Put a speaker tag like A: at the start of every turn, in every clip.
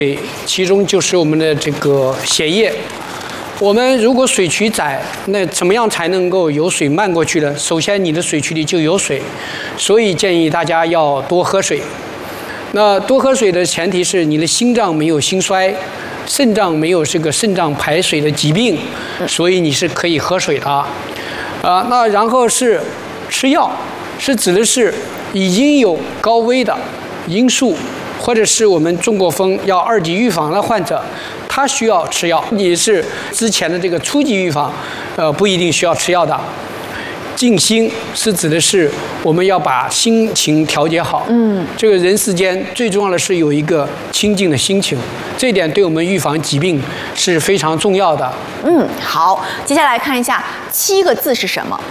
A: 其中就是我们的这个血液。我们如果水渠窄，那怎么样才能够有水漫过去呢？首先，你的水渠里就有水，所以建议大家要多喝水。那多喝水的前提是你的心脏没有心衰，肾脏没有这个肾脏排水的疾病，所以你是可以喝水的。那然后是吃药，是指的是已经有高危的因素，或者是我们中过风要2级预防的患者，他需要吃药。你是之前的这个初级预防，不一定需要吃药的。静心是指的是我们要把心情调节好。这个人世间最重要的是有一个清静的心情，这一点对我们预防疾病是非常重要的。
B: 好，接下来看一下7个字是什么？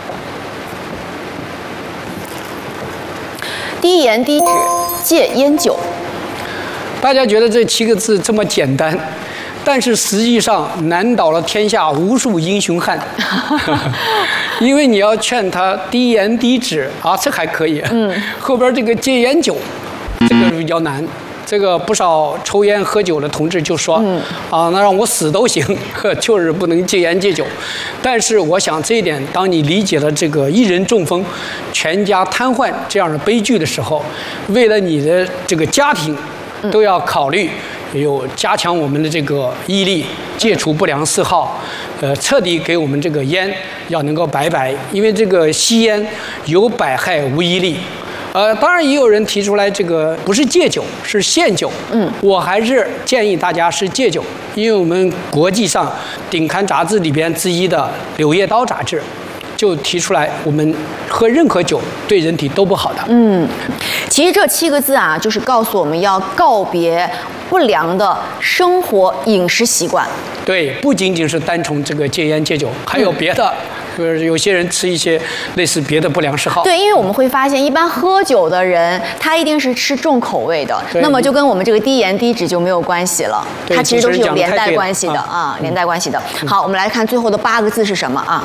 B: 低盐低脂，戒烟酒。
A: 大家觉得这7个字这么简单，但是实际上难倒了天下无数英雄汉。因为你要劝他低盐低脂啊，这还可以。后边这个戒烟酒，这个比较难。这个不少抽烟喝酒的同志就说，那让我死都行，就是不能戒烟戒酒。但是我想这一点，当你理解了这个一人中风、全家瘫痪这样的悲剧的时候，为了你的这个家庭，都要考虑有加强我们的这个毅力，戒除不良嗜好，彻底给我们这个烟要能够拜，因为这个吸烟有百害无一利。当然也有人提出来，这个不是戒酒，是限酒。我还是建议大家是戒酒，因为我们国际上顶刊杂志里边之一的《柳叶刀》杂志就提出来，我们喝任何酒对人体都不好的。
B: 其实这7个字啊，就是告诉我们要告别不良的生活饮食习惯。
A: 对，不仅仅是单从这个戒烟戒酒，还有别的。有些人吃一些类似别的不良嗜好。
B: 对，因为我们会发现，一般喝酒的人，他一定是吃重口味的，那么就跟我们这个低盐低脂就没有关系了，它其实都是有连带关系的啊，连带关系的。好，我们来看最后的8个字是什么啊？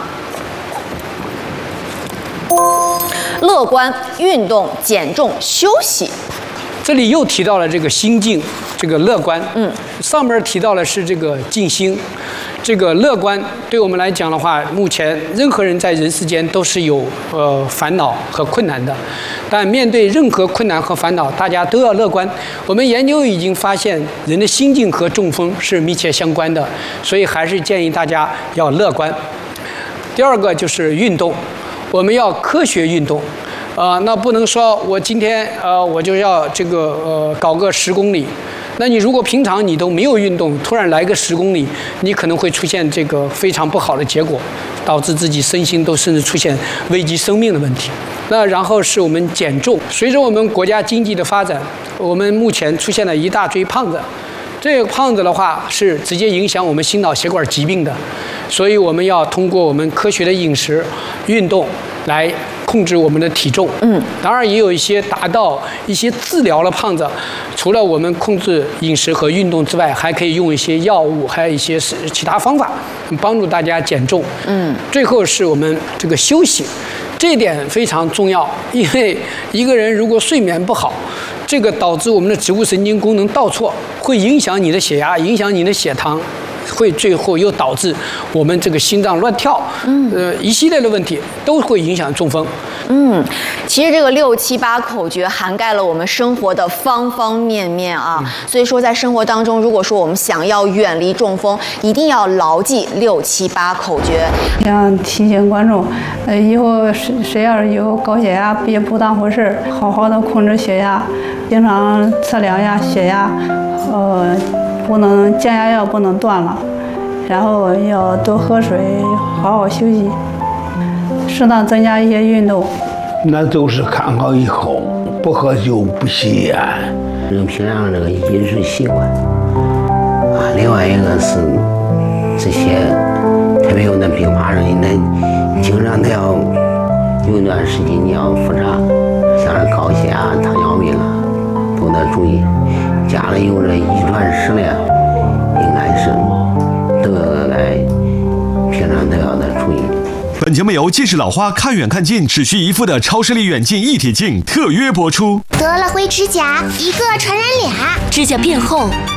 B: 乐观、运动、减重、休息。
A: 这里又提到了这个心境，这个乐观。上面提到了是这个静心，这个乐观对我们来讲的话，目前任何人在人世间都是有烦恼和困难的，但面对任何困难和烦恼，大家都要乐观。我们研究已经发现，人的心境和中风是密切相关的，所以还是建议大家要乐观。第2个就是运动，我们要科学运动。那不能说我今天我就要这个搞个10公里，那你如果平常你都没有运动，突然来个10公里，你可能会出现这个非常不好的结果，导致自己身心都甚至出现危及生命的问题。那然后是我们减重，随着我们国家经济的发展，我们目前出现了一大堆胖子，这个胖子的话是直接影响我们心脑血管疾病的，所以我们要通过我们科学的饮食、运动来控制我们的体重。当然也有一些达到一些治疗的胖子，除了我们控制饮食和运动之外，还可以用一些药物，还有一些其他方法帮助大家减重。最后是我们这个休息，这一点非常重要，因为一个人如果睡眠不好，这个导致我们的植物神经功能倒错，会影响你的血压，影响你的血糖，会最后又导致我们这个心脏乱跳，一系列的问题都会影响中风。
B: 其实这个6、7、8口诀涵盖了我们生活的方方面面啊，所以说在生活当中，如果说我们想要远离中风，一定要牢记6、7、8口诀。
C: 想提醒观众，以后谁要是有高血压，别不当回事，好好的控制血压，经常测量呀血压，不能降压药不能断了，然后要多喝水，好好休息，适当增加一些运动。
D: 那都是看好以后，不喝酒不吸烟。
E: 平常这个饮食习惯啊，另外一个是这些特别有那并发症，你经常都要有一段时间你要复查，像是高血压、糖尿病啊，都得注意。家里有这遗传史的，应该是都要来平常都要得注意。
F: 本节目由近视老花看远看近只需1副的超视力远近一体镜特约播出。
G: 得了灰指甲，一个传染俩，
H: 指甲变厚、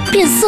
G: 变色。